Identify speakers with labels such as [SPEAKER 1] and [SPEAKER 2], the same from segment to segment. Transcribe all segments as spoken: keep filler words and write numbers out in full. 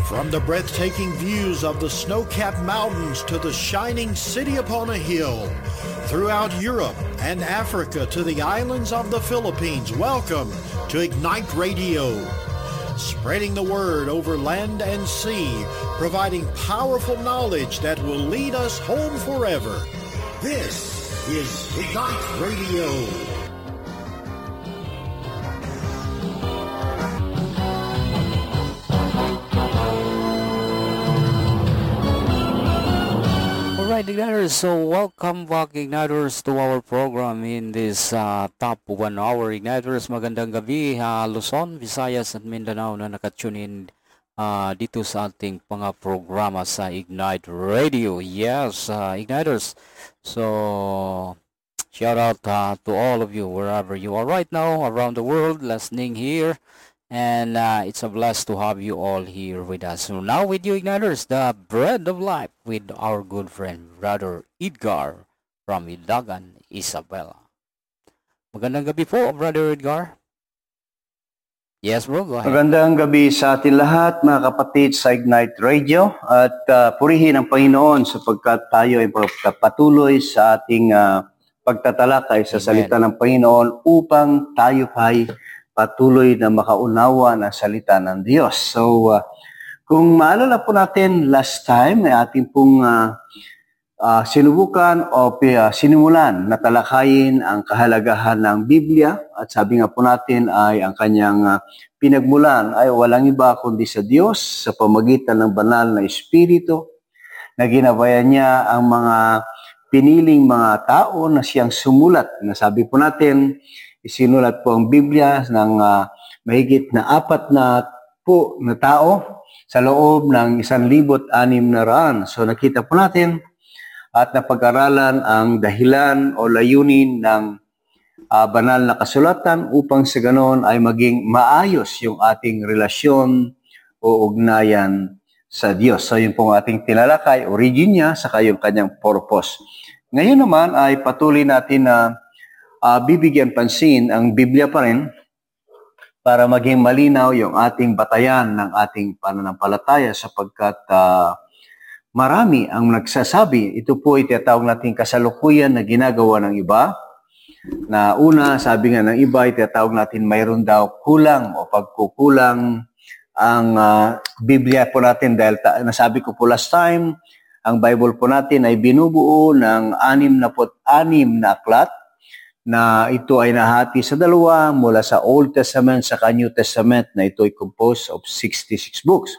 [SPEAKER 1] From the breathtaking views of the snow-capped mountains to the shining city upon a hill, throughout Europe and Africa to the islands of the Philippines, welcome to Ignite Radio. Spreading the word over land and sea, providing powerful knowledge that will lead us home forever. This is Ignite Radio.
[SPEAKER 2] Alright, Igniters, so welcome back, Igniters, to our program in this uh, top one hour. Igniters, magandang gabi, uh, Luzon, Visayas at Mindanao na nakatune in uh, dito sa ating mga programa sa Ignite Radio. Yes, uh, Igniters, so shout out uh, to all of you wherever you are right now around the world listening here. And uh, it's a blast to have you all here with us. So now with you, Igniters, the bread of life with our good friend, Brother Edgar from Ilagan, Isabela. Magandang gabi po, Brother Edgar. Yes, bro, go ahead.
[SPEAKER 3] Magandang gabi sa atin lahat, mga kapatid sa Ignite Radio. At uh, purihin ang Panginoon sapagkat tayo ay patuloy sa ating uh, pagtatalakay sa Amen. Salita ng Panginoon upang tayo ay patuloy na makaunawa ng salita ng Diyos. So, uh, kung maalala po natin last time, ay ating pong uh, uh, sinubukan o uh, sinimulan na talakayin ang kahalagahan ng Biblia. At sabi nga po natin ay ang kanyang uh, pinagmulan ay walang iba kundi sa Diyos sa pamagitan ng banal na Espiritu na ginabayan niya ang mga piniling mga tao na siyang sumulat. Nasabi po natin, isinulat po ang Biblia ng uh, mahigit na apat na po na tao sa loob ng isang libot anim na raan. So nakita po natin at napag-aralan ang dahilan o layunin ng uh, banal na kasulatan upang sa ganon ay maging maayos yung ating relasyon o ugnayan sa Diyos. So yun pong ating tinalakay, origin niya sa kayong kanyang purpose. Ngayon naman ay patuloy natin na Uh, bibigyan pansin ang Biblia pa rin para maging malinaw yung ating batayan ng ating pananampalataya sapagkat uh, marami ang nagsasabi. Ito po ay tinatawag nating kasalukuyan na ginagawa ng iba. Na una, sabi nga ng iba, ay tinatawag natin mayroon daw kulang o pagkukulang ang uh, Biblia po natin dahil ta- nasabi ko po last time, ang Bible po natin ay binubuo ng anim na pot anim na aklat na ito ay nahati sa dalawa mula sa Old Testament sa New Testament na ito ay composed of sixty-six books.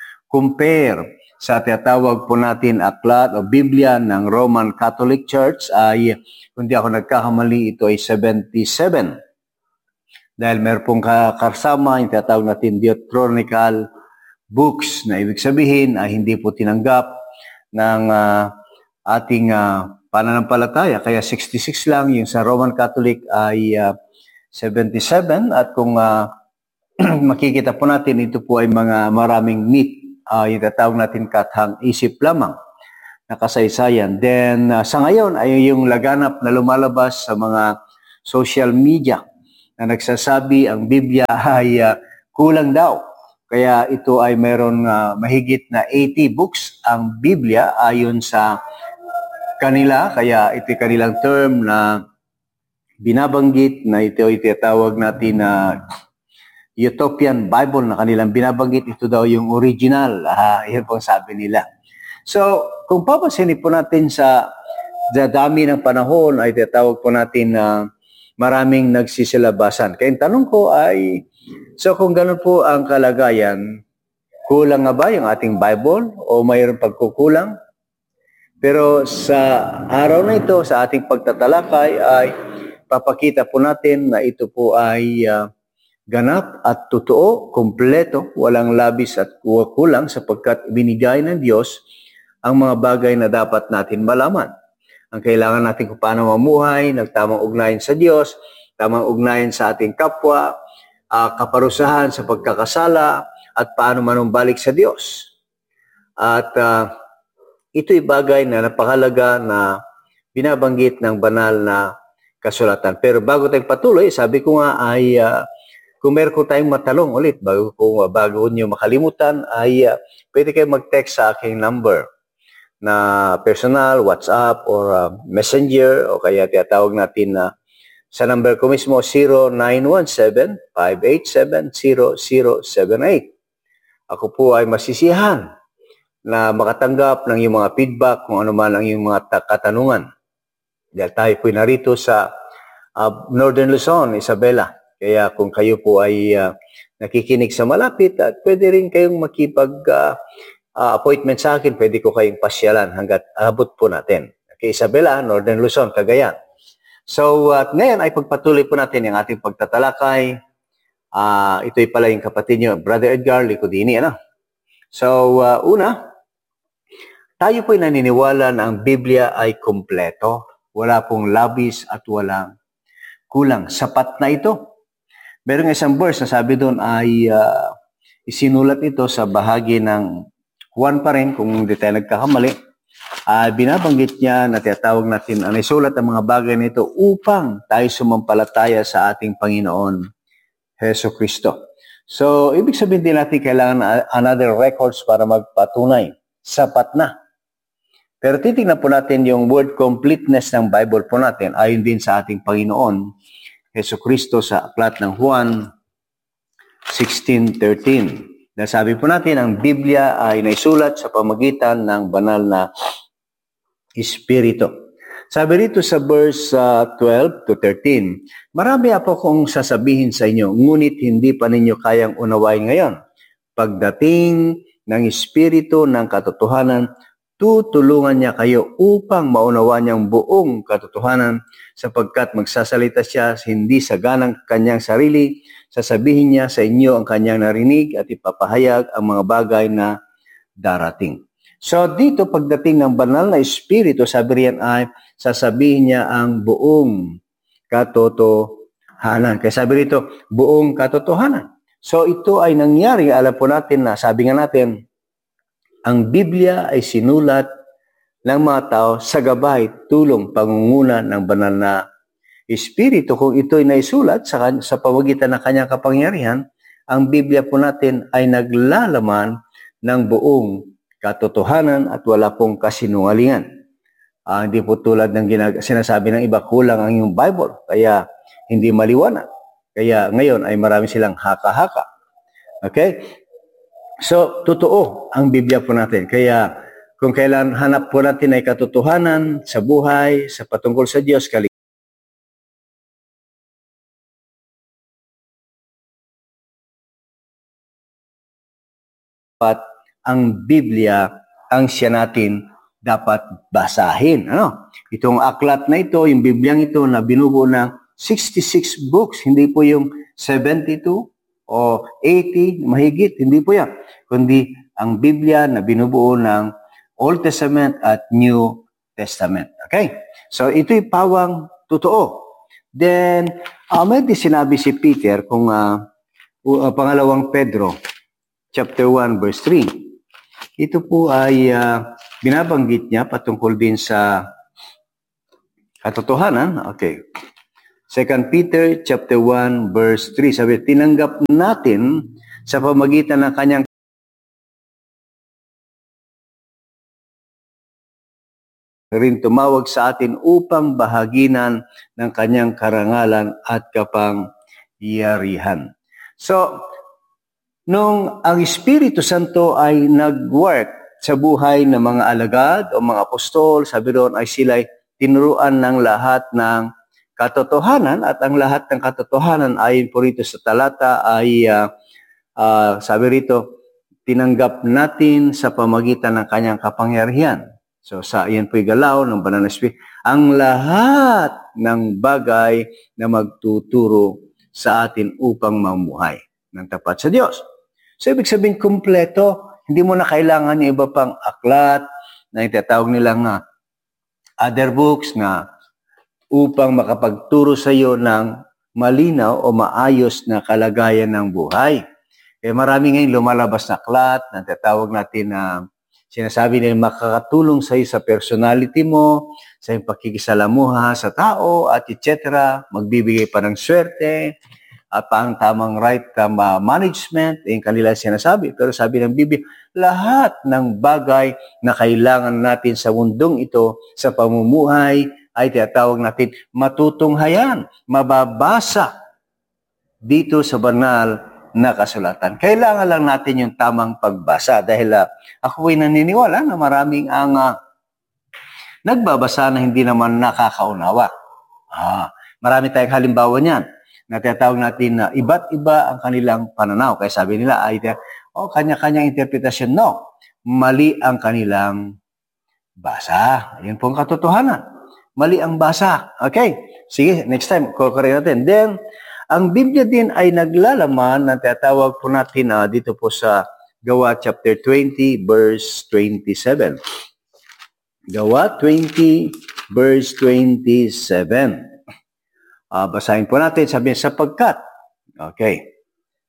[SPEAKER 3] Compare sa tinatawag po natin aklat o Biblia ng Roman Catholic Church ay, kung di ako nagkakamali, ito ay seventy-seven. Dahil meron pong kasama yung tinatawag natin Deuteronomical books na ibig sabihin ay hindi po tinanggap ng uh, ating uh, pananampalataya. Kaya sixty-six lang, yung sa Roman Catholic ay uh, seventy-seven. At kung uh, makikita po natin, ito po ay mga maraming myth. Uh, yung tatawag natin kathang isip lamang na kasaysayan. Then uh, sa ngayon ay yung laganap na lumalabas sa mga social media na nagsasabi ang Biblia ay uh, kulang daw. Kaya ito ay mayroon uh, mahigit na eighty books ang Biblia ayon sa kanila, kaya ito yung kanilang term na binabanggit na ito ay tinatawag natin na Utopian Bible na kanilang binabanggit. Ito daw yung original. Ah, yun po sabi nila. So, kung papansinin po natin sa dami ng panahon ay tinatawag po natin na maraming nagsisilabasan. Kaya yung tanong ko ay, so kung gano'n po ang kalagayan, kulang nga ba yung ating Bible o mayroon pagkukulang? Pero sa araw na ito, sa ating pagtatalakay ay papakita po natin na ito po ay uh, ganap at totoo, kumpleto, walang labis at kulang sapagkat binigay ng Diyos ang mga bagay na dapat natin malaman. Ang kailangan natin kung paano mamuhay, nagtamang ugnayan sa Diyos, tamang ugnayan sa ating kapwa, uh, kaparusahan sa pagkakasala at paano manumbalik sa Diyos. At uh, ito'y bagay na napakahalaga na binabanggit ng banal na kasulatan. Pero bago tayong patuloy, sabi ko nga ay uh, kung meron ko tayong matalong ulit, bago, kung, uh, bago nyo makalimutan, ay uh, pwede kayo mag-text sa aking number na personal, WhatsApp, or uh, Messenger, o kaya tinatawag natin na uh, sa number ko mismo, zero nine one seven, five eight seven, zero zero seven eight. Ako po ay masisiyahan na makatanggap ng iyong mga feedback kung ano man ang iyong mga katanungan. Dahil tayo po narito sa uh, Northern Luzon, Isabela. Kaya kung kayo po ay uh, nakikinig sa malapit, at pwede rin kayong makipag uh, uh, appointment sa akin, pwede ko kayong pasyalan hanggat abot po natin. Okay, Isabela, Northern Luzon, Cagayan. So, at uh, ngayon ay pagpatuloy po natin yung ating pagtatalakay. Uh, ito'y pala yung kapatid niyo, Brother Edgar Licodini. Ano? So, uh, una, tayo po'y naniniwala na ang Biblia ay kompleto. Wala pong labis at walang kulang. Sapat na ito. Merong isang verse na sabi doon ay uh, isinulat ito sa bahagi ng Juan pa rin, kung hindi tayo nagkakamali. Uh, binabanggit niya na tinatawag natin ang isulat ang mga bagay nito upang tayo sumampalataya sa ating Panginoon Heso Kristo. So, ibig sabihin din natin kailangan another records para magpatunay. Sapat na. Pero titignan po natin yung word completeness ng Bible po natin ayon din sa ating Panginoon Heso Kristo sa aklat ng Juan sixteen thirteen. Nasabi po natin ang Biblia ay naisulat sa pamagitan ng banal na Espiritu. Sabi rito sa verse uh, twelve to thirteen, marami po kong sasabihin sa inyo, ngunit hindi pa ninyo kayang unawain ngayon. Pagdating ng Espiritu ng katotohanan, tutulungan niya kayo upang maunawaan niyang buong katotohanan sapagkat magsasalita siya hindi sa ganang kanyang sarili, sasabihin niya sa inyo ang kanyang narinig at ipapahayag ang mga bagay na darating. So dito pagdating ng banal na Espiritu, sabi riyan ay sasabihin niya ang buong katotohanan. Kaya sabi rito, buong katotohanan. So ito ay nangyari, alam po natin na, sabi nga natin, ang Biblia ay sinulat ng mga tao sa gabay, tulong, pangunguna ng banal na Espiritu. Kung ito ay naisulat sa, sa pamagitan ng kanyang kapangyarihan, ang Biblia po natin ay naglalaman ng buong katotohanan at wala pong kasinungalingan. Uh, hindi po tulad ng ginag- sinasabi ng iba, kulang ang iyong Bible, kaya hindi maliwanag. Kaya ngayon ay marami silang haka-haka. Okay? So, totoo ang Biblia po natin. Kaya kung kailan hanap po natin ay katotohanan sa buhay, sa patungkol sa Diyos, kaligtasan, ang Biblia ang siya natin dapat basahin. Ano? Itong aklat na ito, yung Bibliang ito na binubuo ng sixty-six books, hindi po yung seventy-two o eighty, mahigit, hindi po yan. Kundi ang Biblia na binubuo ng Old Testament at New Testament. Okay? So ito'y pawang totoo. Then, uh, may di sinabi si Peter kung uh, uh, pangalawang Pedro, chapter one, verse three. Ito po ay uh, binabanggit niya patungkol din sa katotohanan. Okay. Second Peter chapter one, verse three. Sabi, tinanggap natin sa pamagitan ng kanyang rin tumawag sa atin upang bahaginan ng kanyang karangalan at kapangyarihan. So, nung ang Espiritu Santo ay nag-work sa buhay ng mga alagad o mga apostol, sabi doon ay sila'y tinuruan ng lahat ng katotohanan at ang lahat ng katotohanan ayon po rito sa talata ay uh, uh, sabi rito, tinanggap natin sa pamagitan ng kanyang kapangyarihan. So sa iyan po'y galaw ng banal na Espiritu, ang lahat ng bagay na magtuturo sa atin upang mamuhay ng tapat sa Diyos. So, ibig sabihin, kumpleto. Hindi mo na kailangan yung iba pang aklat na itatawag nilang uh, other books na upang makapagturo sa iyo ng malinaw o maayos na kalagayan ng buhay. Eh, marami ngayon lumalabas na aklat na itatawag natin na uh, sinasabi nila makakatulong sa iyo sa personality mo, sa iyong pakikisalamuha sa tao, at et cetera. Magbibigay pa ng swerte, at paano tamang right um, uh, management, yung kanila sinasabi. Pero sabi ng Biblia, lahat ng bagay na kailangan natin sa mundong ito, sa pamumuhay, ay tinatawag natin matutunghayan, mababasa dito sa banal na kasulatan. Kailangan lang natin yung tamang pagbasa dahil uh, ako ay naniniwala na maraming ang uh, nagbabasa na hindi naman nakakaunawa. Ah, marami tayong halimbawa niyan. Natatawag natin na iba't iba ang kanilang pananaw. Kaya sabi nila, ay, oh, kanya-kanyang interpretasyon. No, mali ang kanilang basa. Yun po ang katotohanan. Mali ang basa. Okay, sige, next time, kukurin natin. Then, ang Biblia din ay naglalaman na tinatawag po natin uh, dito po sa Gawa chapter twenty, verse twenty-seven. Gawa twenty, verse twenty-seven. Uh, basahin po natin, sabi niya, sapagkat, okay,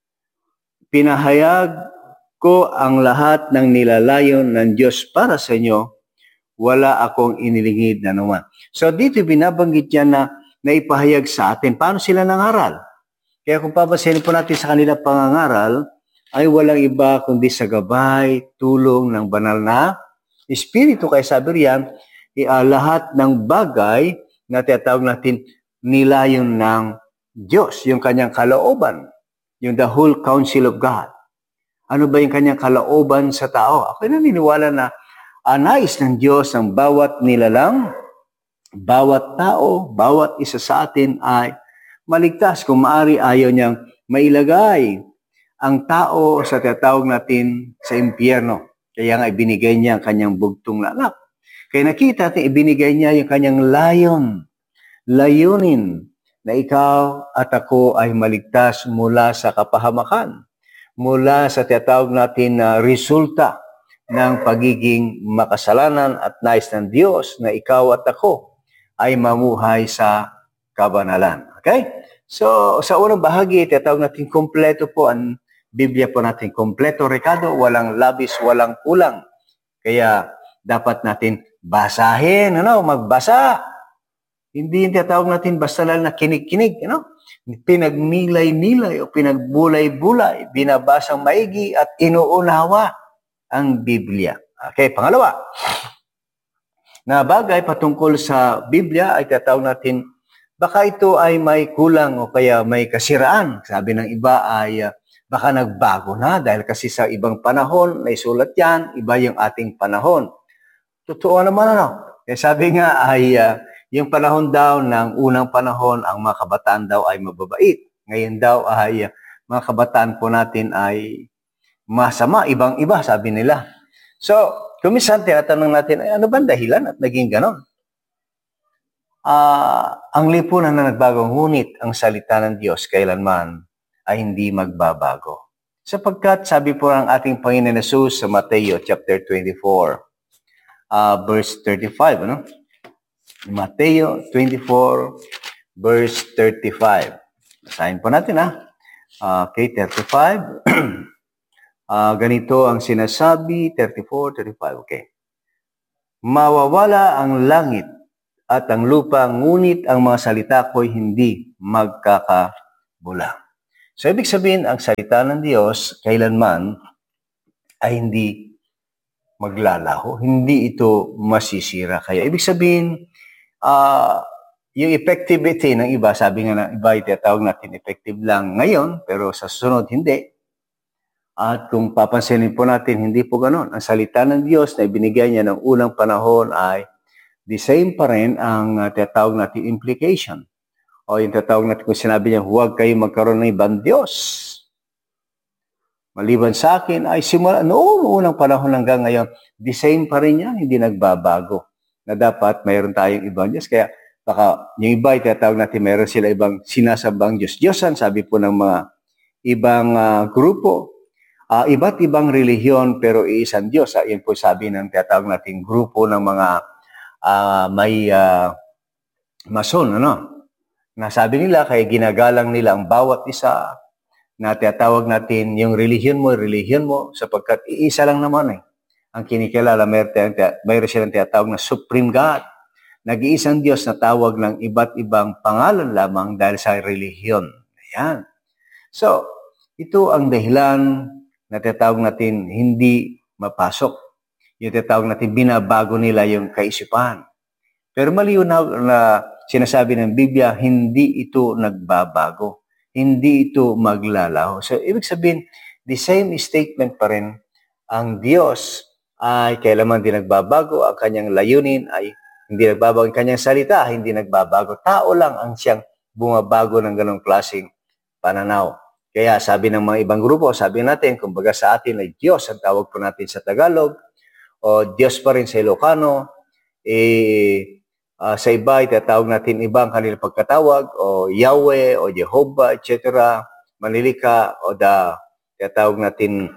[SPEAKER 3] pinahayag ko ang lahat ng nilalayon ng Diyos para sa inyo, wala akong inilingid na naman. So dito binabanggit niya na naipahayag sa atin. Paano sila nangaral? Kaya kung pabasahin po natin sa kanila pangangaral, ay walang iba kundi sa gabay, tulong ng banal na Espiritu. Kaya sabi riyan, uh, lahat ng bagay na tinatawag natin nilayon ng Diyos, yung kanyang kalooban, yung the whole counsel of God. Ano ba yung kanyang kalooban sa tao? Ako naniniwala na uh, nais ng Diyos ang bawat nilalang, bawat tao, bawat isa sa atin ay maligtas. Kung maaari, ayaw niyang mailagay ang tao sa tinatawag natin sa impyerno. Kaya nga ibinigay niya ang kanyang bugtong na anak. Kaya nakita natin, ibinigay niya yung kanyang layon, layunin na ikaw at ako ay maligtas mula sa kapahamakan, mula sa tinatawag natin na resulta ng pagiging makasalanan at nais ng Diyos na ikaw at ako ay mamuhay sa kabanalan. Okay? So, sa unang bahagi, tinatawag natin kompleto po ang Biblia po natin. Kompleto, Ricardo, walang labis, walang kulang. Kaya dapat natin basahin, ano, magbasa. Hindi yung tinatawag natin basta lang na kinig-kinig, you know? Pinagnilay-nilay o pinagbulay-bulay, binabasang maigi at inuunawa ang Biblia. Okay, pangalawa. Na bagay patungkol sa Biblia ay tinatawag natin, baka ito ay may kulang o kaya may kasiraan. Sabi ng iba ay uh, baka nagbago na dahil kasi sa ibang panahon, may sulat yan, iba yung ating panahon. Totoo naman, ano? Kaya sabi nga ay uh, yung panahon daw ng unang panahon, ang mga kabataan daw ay mababait. Ngayon daw ay mga kabataan po natin ay masama, ibang-iba, sabi nila. So, kumisan, tinatanong natin, ay, ano ba dahilan at naging ganon? Uh, ang lipunan na nagbago, ngunit ang salita ng Diyos kailanman ay hindi magbabago. Sapagkat sabi po ng ating Panginoon Jesus sa Mateo chapter twenty-four, uh, verse thirty-five, ano? Mateo twenty-four, verse thirty-five. Basahin po natin, ha? Uh, okay, thirty-five. uh, ganito ang sinasabi, thirty-four, thirty-five, okay. Mawawala ang langit at ang lupa, ngunit ang mga salita ko'y hindi magkakabulang. So, ibig sabihin, ang salita ng Diyos, kailanman, ay hindi maglalaho. Hindi ito masisira. Kaya, ibig sabihin, Uh, yung effectivity ng iba, sabi nga ng iba, itatawag natin effective lang ngayon, pero sa susunod, hindi. At kung papansinin po natin, hindi po ganon. Ang salita ng Diyos na ibinigay niya ng unang panahon ay the same pa rin ang uh, tinatawag natin implication. O yung tinatawag natin kung sinabi niya, huwag kayo magkaroon ng ibang Diyos. Maliban sa akin, ay simula noong unang panahon hanggang ngayon, the same pa rin yan, hindi nagbabago. Na dapat mayroon tayong ibang Diyos. Kaya baka yung iba, itatawag natin, mayroon sila ibang sinasabang Diyos. Diyosan, sabi po ng mga ibang uh, grupo, uh, iba't ibang relihiyon pero iisang Diyos. Uh, yun po sabi ng tinatawag natin grupo ng mga uh, may uh, mason, ano? Na sabi nila, kaya ginagalang nila ang bawat isa na tinatawag natin yung relihiyon mo, relihiyon mo, sapagkat iisa lang naman eh. Ang kinikilala, mayroon, mayroon silang tinatawag na Supreme God. Nag-iisang Diyos na tawag ng iba't ibang pangalan lamang dahil sa relihiyon. Ayan. So, ito ang dahilan na tinatawag natin hindi mapasok. Yung tinatawag natin binabago nila yung kaisipan. Pero malinaw na sinasabi ng Biblia, hindi ito nagbabago. Hindi ito maglalaho. So, ibig sabihin, the same statement pa rin, ang Diyos ay kailanman din nagbabago. Ang kanyang layunin ay hindi nagbabago. Ang kanyang salita hindi nagbabago. Tao lang ang siyang bumabago ng ganong klaseng pananaw. Kaya sabi ng mga ibang grupo, sabi natin, kumbaga sa atin ay Diyos, ang tawag po natin sa Tagalog, o Diyos pa rin sa Ilocano, eh, uh, sa iba, itatawag natin ibang kanilang pagkatawag, o Yahweh, o Jehovah, et cetera, Manilika, o da, itatawag natin,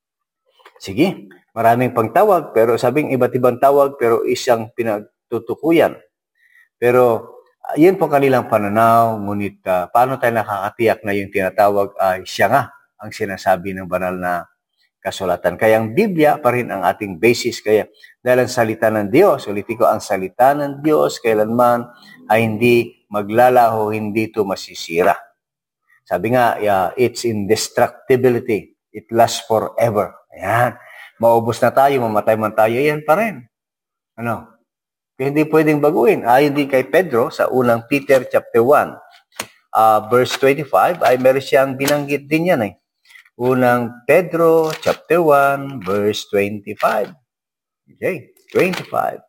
[SPEAKER 3] sige, maraming pangtawag, pero sabing iba't ibang tawag, pero isang pinagtutukuyan. Pero, yun po kanilang pananaw, ngunit uh, paano tayo nakakatiyak na yung tinatawag ay siya nga ang sinasabi ng banal na kasulatan. Kaya ang Biblia pa rin ang ating basis. Kaya dahil ang salita ng Diyos, ulitin ko, ang salita ng Diyos kailanman ay hindi maglalaho, hindi ito masisira. Sabi nga, yeah, it's indestructibility. It lasts forever. Ayan. Maubos na tayo, mamatay man tayo, yan pa rin. Ano? Kaya hindi pwedeng baguhin. Ayon din kay Pedro sa unang Peter chapter one, uh, verse twenty-five, ay meron siyang binanggit din yan eh. Unang Pedro chapter one, verse twenty-five. Okay, twenty-five.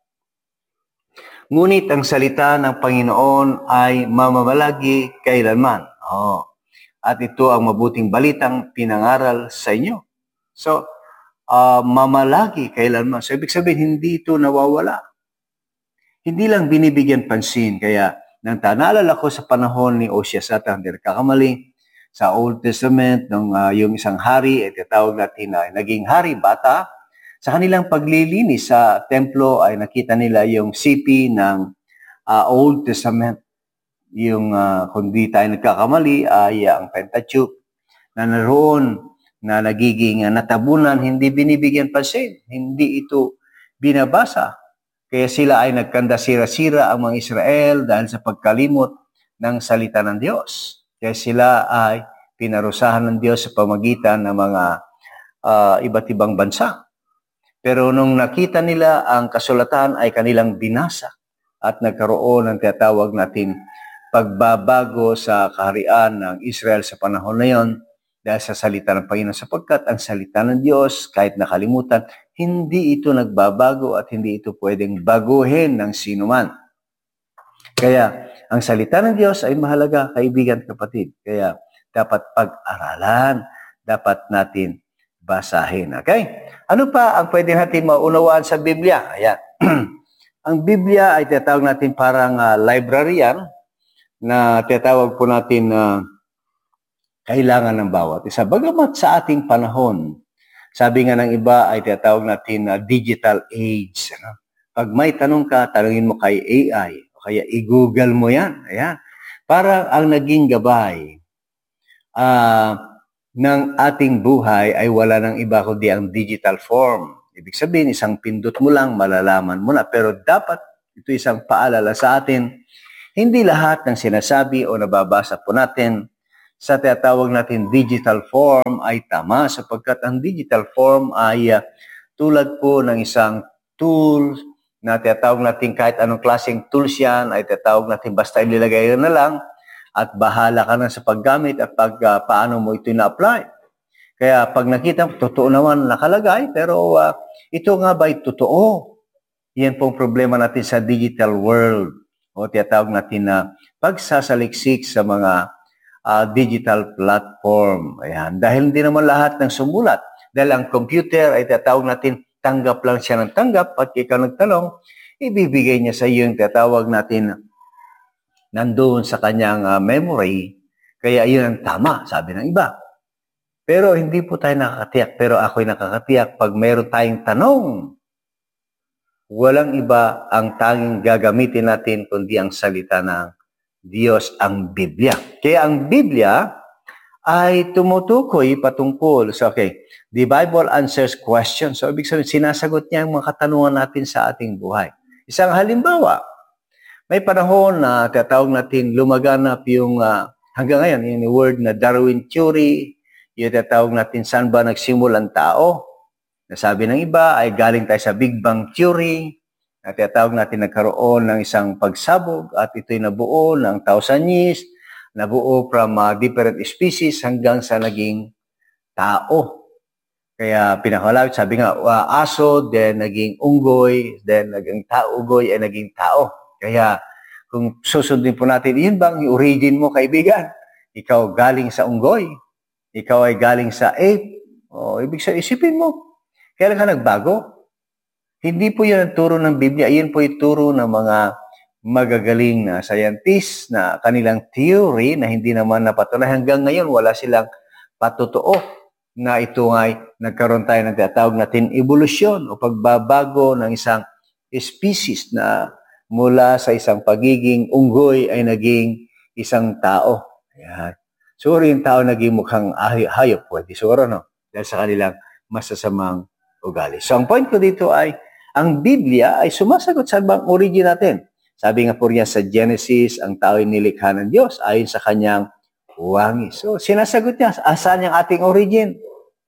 [SPEAKER 3] Ngunit ang salita ng Panginoon ay mamamalagi kailanman. Oh. At ito ang mabuting balitang pinangaral sa inyo. So, uh, mamalagi kailanman. So, ibig sabihin, hindi ito nawawala. Hindi lang binibigyan pansin. Kaya, nang tanalala ko sa panahon ni Osias at hindi nagkakamali, sa Old Testament, nung uh, yung isang hari, ay tinatawag natin na naging hari, bata, sa kanilang paglilinis sa templo ay nakita nila yung sipi ng uh, Old Testament. Yung, uh, kung di tayo nagkakamali, ay uh, ang Pentateuch na naroon na nagiging uh, natabunan, hindi binibigyan pansin. Hindi ito binabasa. Kaya sila ay nagkanda sira-sira ang mga Israel dahil sa pagkalimot ng salita ng Diyos. Kaya sila ay pinarusahan ng Diyos sa pamagitan ng mga uh, iba't ibang bansa. Pero nung nakita nila ang kasulatan ay kanilang binasa at nagkaroon ng tinatawag natin pagbabago sa kaharian ng Israel sa panahon na yon dahil sa salita ng Panginoon, sapagkat ang salita ng Diyos kahit nakalimutan, hindi ito nagbabago at hindi ito pwedeng baguhin ng sinuman. Kaya ang salita ng Diyos ay mahalaga, kaibigan, kapatid. Kaya dapat pag-aralan, dapat natin basahin. Okay? Ano pa ang pwede natin maunawaan sa Biblia? Ayan. Ang Biblia ay tinatawag natin parang uh, library yan, na tinatawag po natin na uh, kailangan ng bawat isa. Bagamat sa ating panahon, sabi nga ng iba ay tinatawag natin na uh, digital age. Ano? Pag may tanong ka, tanungin mo kay A I o kaya i-google mo yan. Ayan. Para ang naging gabay uh, ng ating buhay ay wala ng iba kundi ang digital form. Ibig sabihin, isang pindot mo lang, malalaman mo na. Pero dapat ito isang paalala sa atin, hindi lahat ng sinasabi o nababasa po natin sa tinatawag natin digital form ay tama, sapagkat ang digital form ay uh, tulad po ng isang tool na tinatawag natin kahit anong klaseng tools yan, ay tinatawag natin basta ililagay na lang at bahala ka na sa paggamit at pag, uh, paano mo ito na-apply. Kaya pag nakita mo, totoo naman nakalagay, pero uh, ito nga ba ay totoo? Yan pong problema natin sa digital world o tinatawag natin na pagsasaliksik sa mga Uh, digital platform. Ayan. Dahil hindi naman lahat ng sumulat. Dahil ang computer ay tatawag natin, tanggap lang siya ng tanggap at ikaw nagtanong, ibibigay niya sa iyo yung tatawag natin nandoon sa kanyang uh, memory. Kaya yun ang tama, sabi ng iba. Pero hindi po tayo nakakatiyak. Pero ako'y nakakatiyak pag meron tayong tanong, walang iba ang tanging gagamitin natin kundi ang salita ng Diyos, ang Biblia. Kaya ang Biblia ay tumutukoy patungkol. So, okay, the Bible answers questions. So, ibig sabihin, sinasagot niya ang mga katanungan natin sa ating buhay. Isang halimbawa, may panahon na tatawag natin lumaganap yung uh, Hanggang ngayon, yung word na Darwin theory, yung tatawag natin saan ba nagsimula ang tao. Nasabi ng iba ay galing tayo sa Big Bang theory, at tinatawag natin nagkaroon ng isang pagsabog at ito'y nabuo ng thousand years, nabuo from uh, different species hanggang sa naging tao. Kaya pinakalawit, sabi nga, uh, aso, then naging unggoy, then naging tao, unggoy, ay naging tao. Kaya kung susundin po natin, yun bang yung origin mo, kaibigan? Ikaw galing sa unggoy, ikaw ay galing sa ape, o ibig sabihin, isipin mo, kailan ka nagbago? Hindi po yan ang turo ng Biblia. Iyan po yung turo ng mga magagaling na scientists na kanilang theory na hindi naman napatunay. Hanggang ngayon, wala silang patotoo na ito ay nagkaroon tayo ng tinatawag natin evolusyon o pagbabago ng isang species na mula sa isang pagiging unggoy ay naging isang tao. Ayan. Siguro yung tao naging mukhang hayop. Pwede siguro, no? Dahil sa kanilang masasamang ugali. So, ang point ko dito ay, ang Biblia ay sumasagot sa bang origin natin. Sabi nga po niya sa Genesis, ang tao ay nilikha ng Diyos ayon sa kanyang wangis. So, sinasagot niya, asan yung ating origin?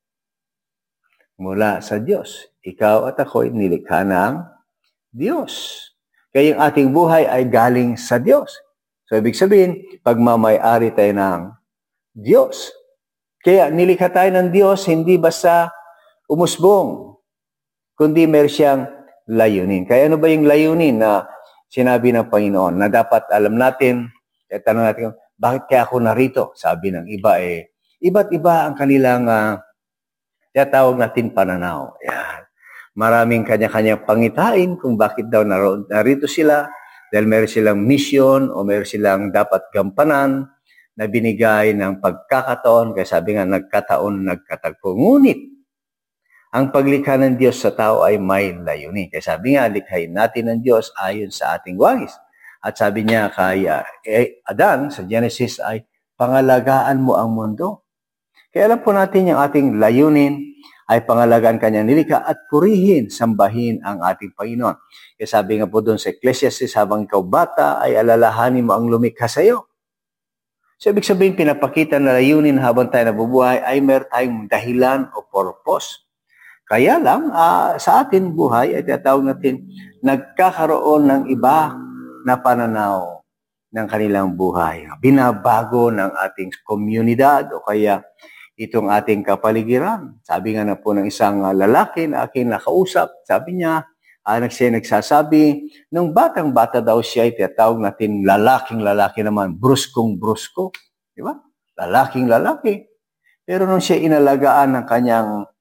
[SPEAKER 3] Mula sa Diyos. Ikaw at ako ay nilikha ng Diyos. Kaya yung ating buhay ay galing sa Diyos. So, ibig sabihin, pagmamay-ari tayo ng Diyos. Kaya nilikha tayo ng Diyos, hindi basta umusbong, kundi meron siyang layunin. Kaya ano ba yung layunin na sinabi ng Panginoon na dapat alam natin? Kaya tanong natin, bakit kaya ako narito? Sabi ng iba eh, iba't iba ang kanilang uh, tinatawag natin pananaw. Yan. Maraming kanya-kanyang pangitain kung bakit daw narito sila dahil meron silang mission o meron silang dapat gampanan na binigay ng pagkakataon. Kaya sabi nga, nagkataon, nagkatagpo. Ngunit, ang paglikha ng Diyos sa tao ay may layunin. Kaya sabi nga, likhain natin ng Diyos ayon sa ating wangis. At sabi niya kay uh, Adan sa Genesis ay, pangalagaan mo ang mundo. Kaya alam po natin yung ating layunin ay pangalagaan kanyang nilikha at purihin, sambahin ang ating Panginoon. Kaya sabi nga po doon sa Ecclesiastes, habang ikaw bata ay alalahanin mo ang lumikha sa iyo. So, ibig sabihin, pinapakita na layunin habang tayo nabubuhay ay meron tayong dahilan o purpose. Kaya lang, uh, sa ating buhay, ay tinatawag natin, nagkakaroon ng iba na pananaw ng kanilang buhay. Binabago ng ating komunidad o kaya itong ating kapaligiran. Sabi nga na po ng isang uh, lalaki na aking nakausap, sabi niya, uh, siya nagsasabi, nung batang-bata daw siya, ay tinatawag natin lalaking-lalaki naman, bruskong-brusko. Di ba? Lalaking-lalaki. Pero nung siya inalagaan ng kanyang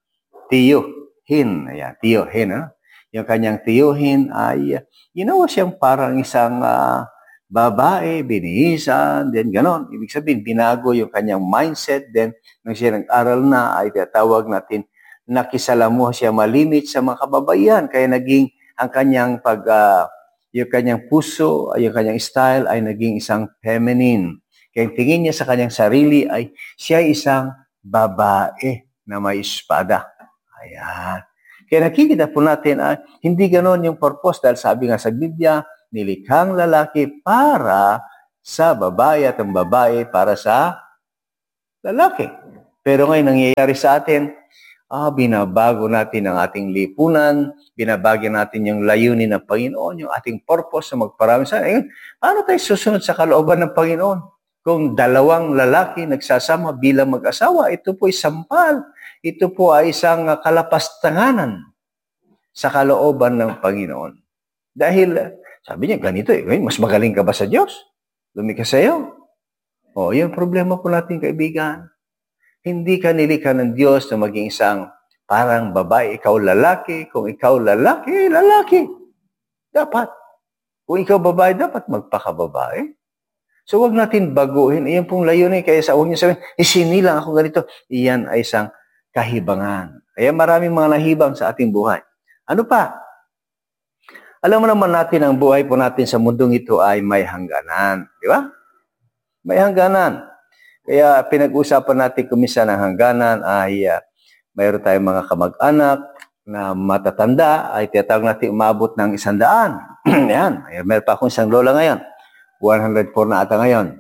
[SPEAKER 3] tiyuhin, ayan, tiyuhin, ha? Yung kanyang tiyuhin ay, ginawa siyang parang isang uh, babae, binihisan, then ganon. Ibig sabihin, binago yung kanyang mindset, then nung siya nag-aral na, ay tinatawag natin, nakisalamuha siya malimit sa mga kababaihan, kaya naging ang kanyang pag, uh, yung kanyang puso, yung kanyang style ay naging isang feminine. Kaya tingin niya sa kanyang sarili ay siya isang babae na may espada. Ayan. Kaya nakikita po natin, ah, hindi ganon yung purpose dahil sabi nga sa Biblia, nilikhang lalaki para sa babae at ang babae para sa lalaki. Pero ngayon, nangyayari sa atin, ah, binabago natin ang ating lipunan, binabago natin yung layunin ng Panginoon, yung ating purpose na magparami sa atin. Paano tayo susunod sa kalooban ng Panginoon? Kung dalawang lalaki nagsasama bilang mag-asawa, ito po ay sampal. Ito po ay isang kalapastanganan sa kalooban ng Panginoon. Dahil, sabi niya, ganito eh, mas magaling ka ba sa Diyos? Lumikha sa iyo. O, yun problema po natin, kaibigan. Hindi ka nilikha ng Diyos na maging isang parang babae, ikaw lalaki. Kung ikaw lalaki, lalaki. Dapat. Kung ikaw babae, dapat magpakababae. So, wag natin baguhin. Iyan pong layunin. Kaya sa unya sabihin, isinilang ako ganito. Iyan ay isang kahibangan. Kaya maraming mga nahibang sa ating buhay. Ano pa? Alam mo naman natin, ang buhay po natin sa mundong ito ay may hangganan. Di ba? May hangganan. Kaya pinag-usapan natin kumisa ng hangganan ay uh, mayroon tayong mga kamag-anak na matatanda ay tinatawag natin umabot ng isang daan. Yan. Mayroon pa akong isang lola ngayon. one hundred four na ata ngayon.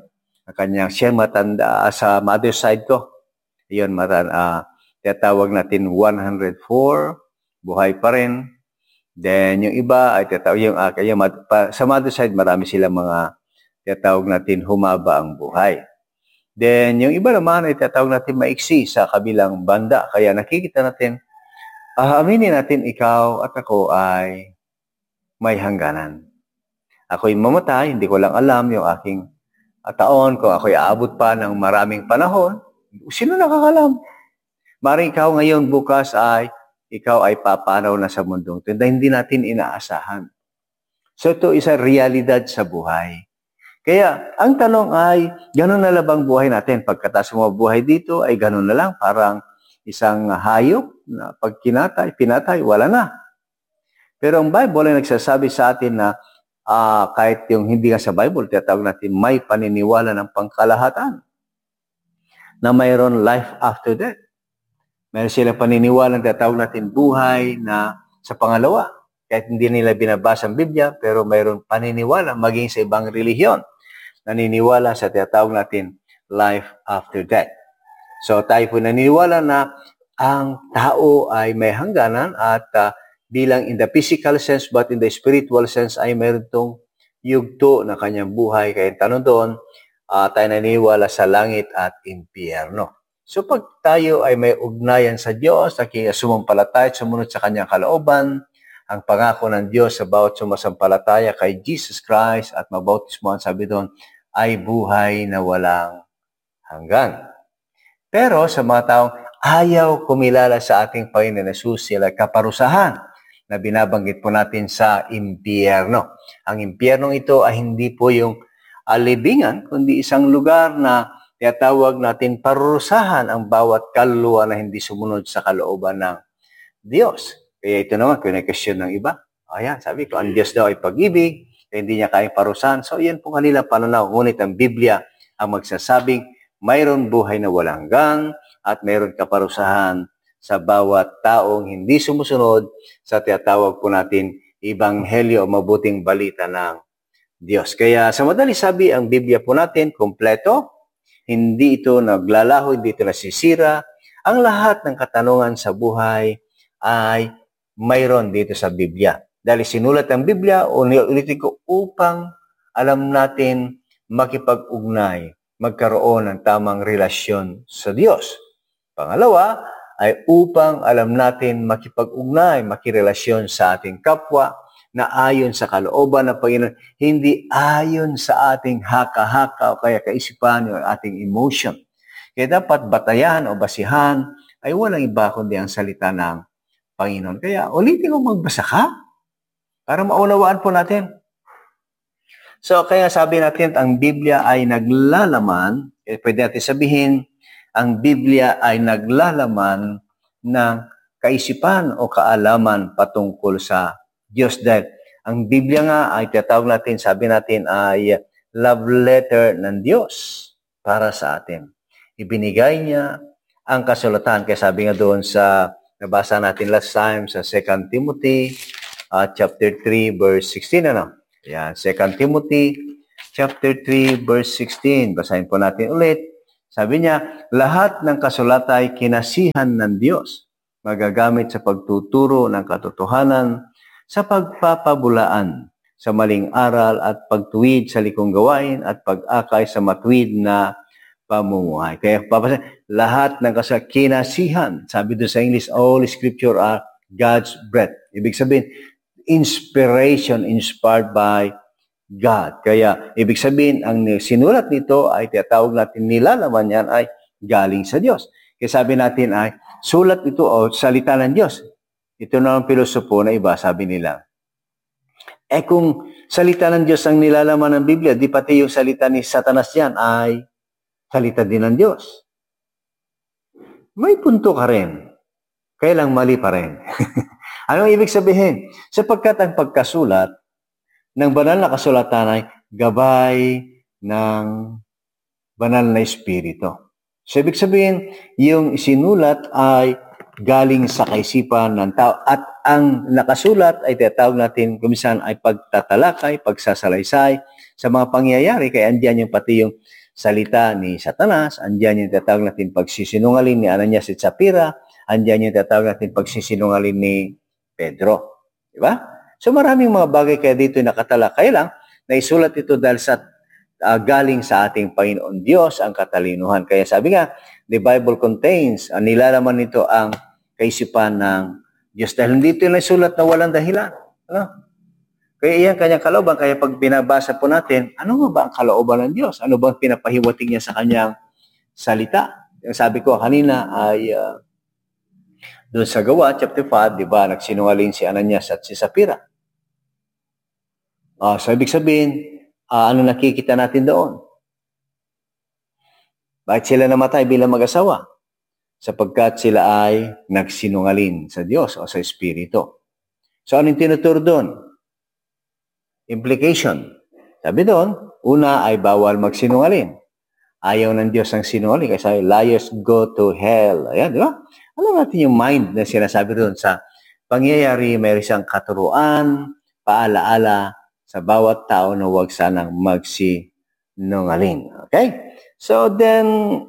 [SPEAKER 3] ang kanyang siya matanda uh, sa mother side ko. Yun, matan, uh, tinatawag natin one hundred four, buhay pa rin. Then, yung iba ay tinatawag, yung, uh, yung, pa, sa mother side, marami silang mga tinatawag natin humaba ang buhay. Then, yung iba naman ay tinatawag natin maiksi sa kabilang banda. Kaya nakikita natin, uh, aminin natin ikaw at ako ay may hangganan. Ako'y mamatay, hindi ko lang alam yung aking uh, taon, kung ako'y aabot pa ng maraming panahon. Sino nakakalam? Maring ikaw ngayon, bukas ay, ikaw ay papanaw na sa mundong ito. Hindi natin inaasahan. So ito isa realidad sa buhay. Kaya ang tanong ay, gano'n na labang buhay natin? Pagkatapos mo buhay dito, ay gano'n na lang. Parang isang hayop na pag kinatay, pinatay, wala na. Pero ang Bible ay nagsasabi sa atin na uh, kahit yung hindi nga sa Bible, tinatawag natin may paniniwala ng pangkalahatan na mayroon life after death. Mayroon sila paniniwala, tinatawag natin buhay na sa pangalawa. Kahit hindi nila binabasa ang Biblia, pero mayroon paniniwala maging sa ibang relihiyon. Naniniwala sa tinatawag natin life after death. So tayo po naniniwala na ang tao ay may hangganan at uh, bilang in the physical sense but in the spiritual sense ay mayroon tong yugto na kanyang buhay. Kaya tanong doon, Uh, tayo naniniwala sa langit at impyerno. So pag tayo ay may ugnayan sa Diyos, nakikasumampalataya at sumunod sa kanyang kalooban, ang pangako ng Diyos sa bawat sumasampalataya kay Jesus Christ at mabautismo, sabi doon, ay buhay na walang hanggan. Pero sa mga taong ayaw kumilala sa ating Panginoon Jesus, sila kaparusahan na binabanggit po natin sa impyerno. Ang impyernong ito ay hindi po yung alibingan, kundi isang lugar na tinatawag natin parurusahan ang bawat kaluluwa na hindi sumunod sa kalooban ng Diyos. Kaya ito naman, kinekesyon ng iba. Ayan, sabi ko, ang Diyos daw ay pag-ibig, kaya hindi niya kayang parusahan. So, yan po kanilang pananaw. Ngunit ang Biblia ang magsasabing mayroon buhay na walang hanggan at mayroon kaparusahan sa bawat taong hindi sumusunod sa tinatawag po natin Ebanghelyo o mabuting balita ng Diyos. Kaya sa madali sabi, ang Biblia po natin, kompleto, hindi ito naglalaho, hindi ito nasisira. Ang lahat ng katanungan sa buhay ay mayroon dito sa Biblia. Dahil sinulat ang Biblia, ulitin ko, upang alam natin makipag-ugnay, magkaroon ng tamang relasyon sa Diyos. Pangalawa, ay upang alam natin makipag-ugnay, makirelasyon sa ating kapwa, na ayon sa kalooban ng Panginoon, hindi ayon sa ating haka-haka o kaya kaisipan o ating emotion. Kaya dapat batayan o basihan ay walang iba kundi ang salita ng Panginoon. Kaya ulitin ko, magbasa ka para maunawaan po natin. So kaya sabi natin, ang Biblia ay naglalaman, eh, pwede natin sabihin, ang Biblia ay naglalaman ng kaisipan o kaalaman patungkol sa Diyos. Dahil ang Biblia nga ay tinatawag natin, sabi natin ay love letter ng Diyos para sa atin. Ibinigay niya ang kasulatan. Kaya sabi nga doon sa nabasa natin last time sa Second Timothy uh, chapter three verse sixteen, ano? Yan, Second Timothy chapter three verse sixteen. Basahin po natin ulit. Sabi niya, lahat ng kasulatan ay kinasihan ng Diyos, magagamit sa pagtuturo ng katotohanan, sa pagpapabulaan, sa maling aral at pagtuwid sa likong gawain at pag-akay sa matuwid na pamumuhay. Kaya papasahin, lahat ng kinasihan, sabi doon sa English, all scripture are God's breath. Ibig sabihin, inspiration, inspired by God. Kaya, ibig sabihin, ang sinulat nito ay tinatawag natin, nilalaman yan ay galing sa Diyos. Kaya sabi natin ay, sulat ito o salita ng Diyos. Ito na ang pilosopo na iba, sabi nila. Eh kung salita ng Diyos ang nilalaman ng Biblia, di pati yung salita ni Satanas yan ay salita din ng Diyos. May punto ka rin. Kaya lang mali pa rin. Anong ibig sabihin? Sapagkat ang pagkasulat ng banal na kasulatan ay gabay ng banal na espiritu. So ibig sabihin, yung sinulat ay galing sa kaisipan ng tao. At ang nakasulat ay tinatawag natin kuminsan ay pagtatalakay, pagsasalaysay sa mga pangyayari. Kaya andiyan yung pati yung salita ni Satanas, andyan yung tatawag natin pagsisinungaling ni Ananias at Sapphira, andyan yung tatawag natin pagsisinungaling ni Pedro. Di ba? So maraming mga bagay kaya dito nakatala. Kaya lang, naisulat ito dahil sa uh, galing sa ating Panginoon Diyos ang katalinuhan. Kaya sabi nga, the Bible contains, ang nilalaman nito ang kaisipan ng Diyos. Dahil hindi ito naisulat na walang dahilan. Ano? Kaya iyan kanyang kalooban. Kaya pag binabasa po natin, ano nga ba ang kalooban ng Diyos? Ano ba ang pinapahiwatig niya sa kanyang salita? Yung sabi ko kanina ay uh, doon sa Gawa, chapter five, di ba, nagsinungaling si Ananias at si Sapphira. Uh, so, ibig sabihin, uh, ano nakikita natin doon? Bakit sila namatay bilang mag-asawa? Sapagkat sila ay nagsinungaling sa Diyos o sa Espiritu. So, anong tinuturo doon? Implication. Sabi doon, una ay bawal magsinungaling. Ayaw ng Diyos ang sinungaling. Kasi liars go to hell. Ayan, di ba? Alam natin yung mind na sinasabi doon sa pangyayari, may isang katuruan, paalaala sa bawat tao na huwag sanang magsinungaling. Okay? So then,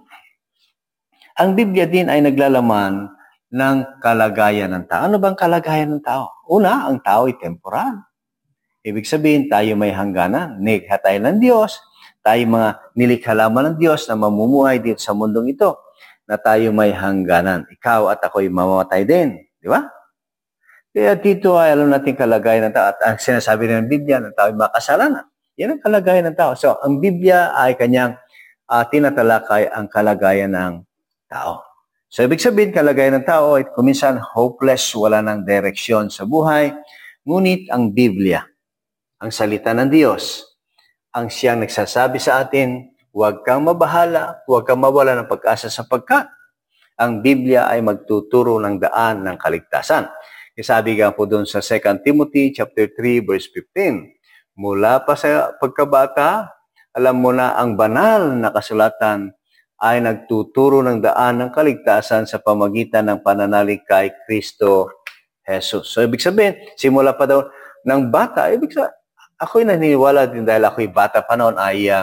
[SPEAKER 3] ang Biblia din ay naglalaman ng kalagayan ng tao. Ano bang kalagayan ng tao? Una, ang tao ay temporal. Ibig sabihin, tayo may hangganan. Nilikha tayo ng Diyos. Tayo mga nilikha lamang ng Diyos na mamumuhay dito sa mundong ito na tayo may hangganan. Ikaw at ako'y mamamatay din. Di ba? Kaya dito ay alam natin kalagayan ng tao. At ang sinasabi ng Biblia na tayo makasalanan. Yan ang kalagayan ng tao. So, ang Biblia ay kanyang uh, tinatalakay ang kalagayan ng tao. So, ibig sabihin, kalagayan ng tao ay kuminsan hopeless, wala ng direksyon sa buhay. Ngunit ang Biblia, ang salita ng Diyos, ang siyang nagsasabi sa atin, huwag kang mabahala, huwag kang mawala ng pag-asa sapagkat ang Biblia ay magtuturo ng daan ng kaligtasan. Sabi nga po doon sa Second Timothy chapter three verse fifteen, mula pa sa pagkabata, alam mo na ang banal na kasulatan ay nagtuturo ng daan ng kaligtasan sa pamagitan ng pananalig kay Kristo Jesus. So ibig sabihin, simula pa daw ng bata, ibig sabihin, ako'y naniniwala din dahil ako'y bata pa noon ay uh,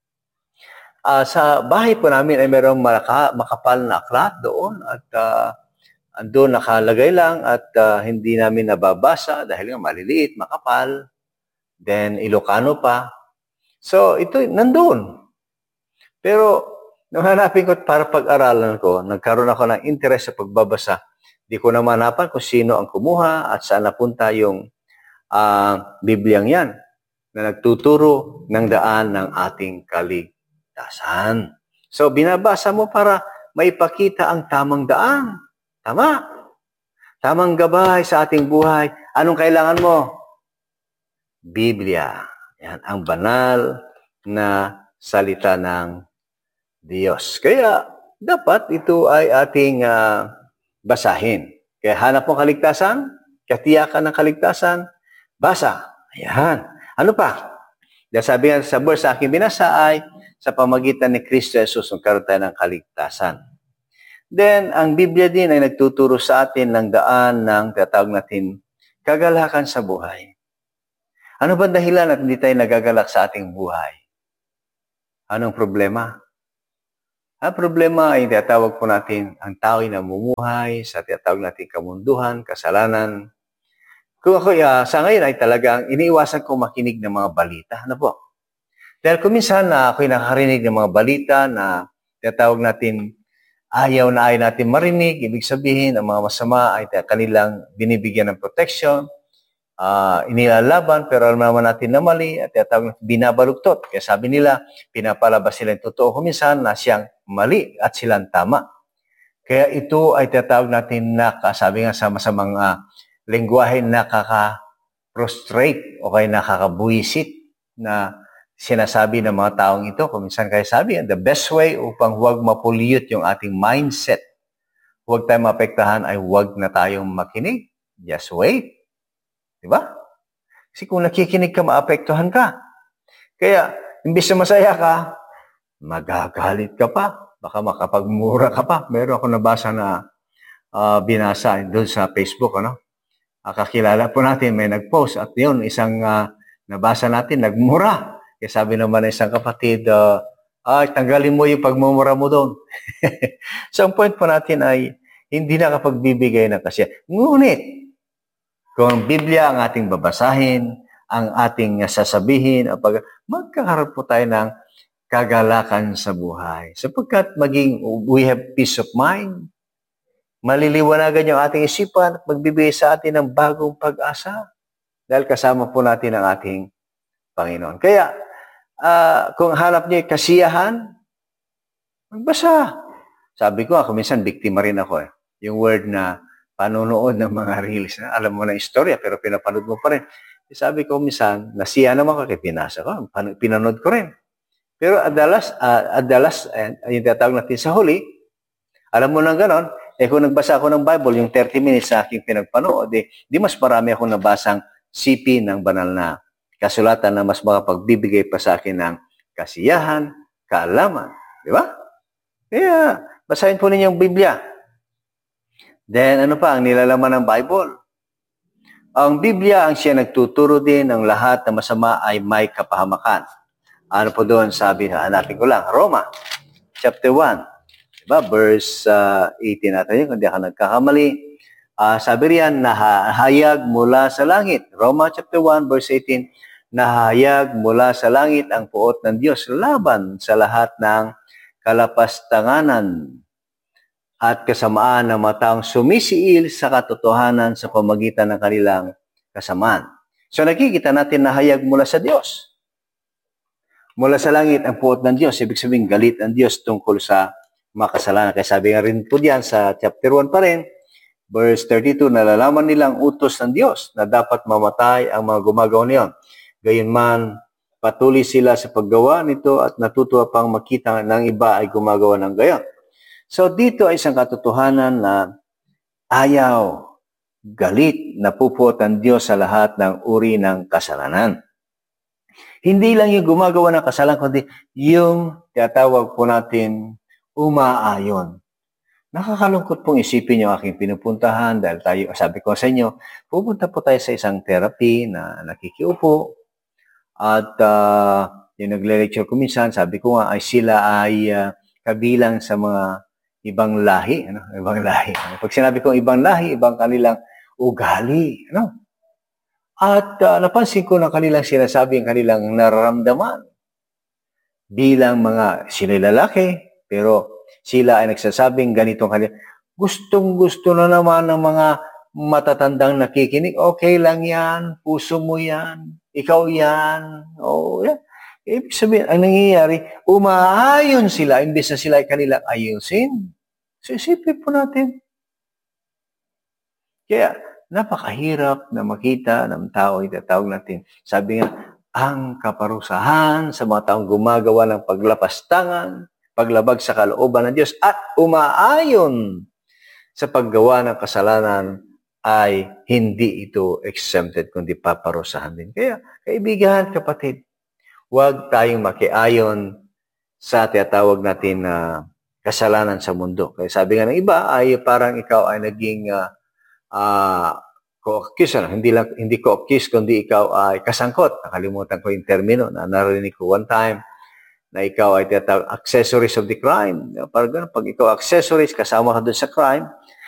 [SPEAKER 3] uh, sa bahay po namin ay mayroong maka, makapal na aklat doon at uh, doon nakalagay lang at uh, hindi namin nababasa dahil nga maliliit, makapal, then Ilocano pa. So ito, nandun. Pero nung hanapin ko para pag-aralan ko, nagkaroon ako ng interest sa pagbabasa. Di ko naman hanapan kung sino ang kumuha at saan napunta yung Uh, Bibliang yan na nagtuturo ng daan ng ating kaligtasan. So, binabasa mo para maipakita ang tamang daan. Tama. Tamang gabay sa ating buhay. Anong kailangan mo? Biblia. Yan, ang banal na salita ng Diyos. Kaya, dapat ito ay ating uh, basahin. Kaya hanap mo kaligtasan, katiyakan ng kaligtasan, basa. Ayan. Ano pa? Dahil sabi nga sa verse sa aking binasa ay sa pamagitan ni Kristo Jesus magkaroon tayo ng kaligtasan. Then, ang Biblia din ay nagtuturo sa atin ng daan ng tatawag natin kagalakan sa buhay. Ano ba dahilan at hindi tayo nagagalak sa ating buhay? Anong problema? Ang problema ay tinatawag po natin ang tao ay namumuhay sa tinatawag natin kamunduhan, kasalanan. Kung ako, uh, sa ngayon ay talagang iniiwasan ko makinig ng mga balita. Ano po? Dahil kuminsan na uh, ako'y nakarinig ng mga balita na tinatawag natin ayaw na ayaw natin marinig. Ibig sabihin, ang mga masama ay kanilang binibigyan ng protection, uh, inilalaban, pero alam naman natin na mali at tinatawag natin binabaluktot. Kaya sabi nila, pinapalabas sila yung totoo kuminsan na siyang mali at silang tama. Kaya ito ay tinatawag natin na, sabi nga sa masamang uh, lengguwahe nakaka-prostrate o kaya nakakabuisit na sinasabi ng mga taong ito. Kung minsan kaya sabi, the best way upang huwag mapollute yung ating mindset, huwag tayong maapektahan ay huwag na tayong makinig. Just wait. Diba? Kasi kung nakikinig ka, maapektuhan ka. Kaya, imbis na masaya ka, magagalit ka pa. Baka makapagmura ka pa. Meron ako nabasa na uh, binasa doon sa Facebook, ano? Kakilala po natin, may nag-post at yun, isang uh, nabasa natin, nagmura. Kaya sabi naman ng isang kapatid, uh, ay tanggalin mo yung pagmumura mo doon. So ang point po natin ay hindi nakapagbibigay ng kasiyahan. Ngunit, kung ang Biblia ang ating babasahin, ang ating sasabihin, pag magkakaroon po tayo ng kagalakan sa buhay. Sapagkat maging we have peace of mind, maliliwanagan yung ating isipan at magbibigay sa atin ng bagong pag-asa dahil kasama po natin ang ating Panginoon. Kaya, uh, kung hanap niyo kasiyahan, magbasa. Sabi ko, ako minsan biktima rin ako eh. Yung word na panonood ng mga reels. Alam mo na istorya, pero pinapanood mo pa rin. Sabi ko, minsan, nasiya naman ko, kaya pinasa ko, pinanood ko rin. Pero adalas, uh, adalas, uh, yung tatawag natin sa huli, alam mo na ganon, eh kung nagbasa ako ng Bible, yung thirty minutes sa aking pinagpanood, eh, di mas marami ako nabasang C P ng banal na kasulatan na mas makapagbibigay pa sa akin ng kasiyahan, kaalaman. Di ba? Kaya, basahin po ninyo yung Biblia. Then, ano pa ang nilalaman ng Bible? Ang Biblia ang siya nagtuturo din ng lahat na masama ay may kapahamakan. Ano po doon sabi, hanapin ko lang, Roma, chapter one, diba? Verse uh, eighteen natin yun, kung di ako nagkakamali. Uh, sabi riyan, nahayag mula sa langit. Roma chapter one, verse eighteen, nahayag mula sa langit ang puot ng Diyos laban sa lahat ng kalapastanganan at kasamaan ng mga taong sumisiil sa katotohanan sa pamagitan ng kanilang kasamaan. So nakikita natin nahayag mula sa Diyos. Mula sa langit ang puot ng Diyos. Ibig sabihin, galit ang Diyos tungkol sa mga kasalanan. Kaya sabi nga rin po diyan sa chapter one pa rin, verse thirty-two, nalalaman nilang utos ng Diyos na dapat mamatay ang mga gumagawa niyon. Gayunman, patuloy sila sa paggawa nito at natutuwa pang makita ng iba ay gumagawa ng gayon. So dito ay isang katotohanan na ayaw, galit, napupuot ang Diyos sa lahat ng uri ng kasalanan. Hindi lang yung gumagawa ng kasalanan, kundi yung tinatawag po natin umaayon. Nakakalungkot pong isipin yung aking pinupuntahan dahil tayo, sabi ko sa inyo, pupunta po tayo sa isang therapy na nakikiupo at uh, yung nagle-lecture ko minsan, sabi ko nga ay sila ay uh, kabilang sa mga ibang lahi. Ano? Ibang lahi. Pag sinabi ko ibang lahi, ibang kanilang ugali. Ano? At uh, napansin ko na kanilang sinasabi ang kanilang nararamdaman bilang mga sila lalaki, pero sila ay nagsasabing ganitong kanilang gustong-gusto na naman ng mga matatandang nakikinig. Okay lang yan, puso mo yan, ikaw yan. Oh, yan. Ibig sabihin, ang nangyayari, umaayon sila, imbes na sila ay kanilang ayusin. So, isipin po natin. Kaya, napakahirap na makita ng tao, itatawag natin. Sabi nga, ang kaparusahan sa mga taong gumagawa ng paglapastangan, paglabag sa kalooban ng Diyos, at umaayon sa paggawa ng kasalanan ay hindi ito exempted, kundi paparusahan din. Kaya, kaibigan, kapatid, huwag tayong makiayon sa tinatawag natin na uh, kasalanan sa mundo. Kaya sabi nga ng iba ay parang ikaw ay naging uh, uh, co-accused. Ano? Hindi, lang, hindi co-accused, kundi ikaw ay kasangkot. Nakalimutan ko yung termino na narinig ko one time na ikaw ay tinatawag accessories of the crime. Parang ganun, pag ikaw accessories, kasama ka doon sa crime,